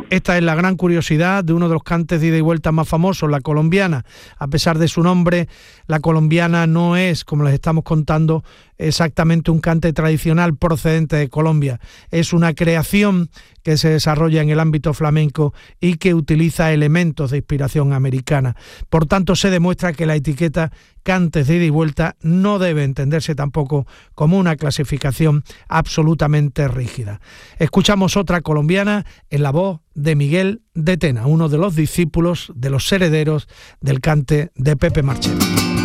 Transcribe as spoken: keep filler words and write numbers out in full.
Esta es la gran curiosidad de uno de los cantes de ida y vuelta más famosos, la colombiana. A pesar de su nombre, la colombiana no es, como les estamos contando, exactamente un cante tradicional procedente de Colombia. Es una creación que se desarrolla en el ámbito flamenco y que utiliza elementos de inspiración americana. Por tanto, se demuestra que la etiqueta cantes de ida y vuelta no debe entenderse tampoco como una clasificación absolutamente rígida. Escuchamos otra colombiana en la voz de Miguel de Tena, uno de los discípulos, de los herederos del cante de Pepe Marchena.